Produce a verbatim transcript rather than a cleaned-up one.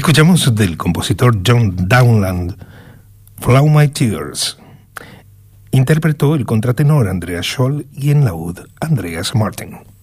Escuchamos del compositor John Dowland, Flow My Tears. Interpretó el contratenor Andreas Scholl y en laúd Andreas Martin.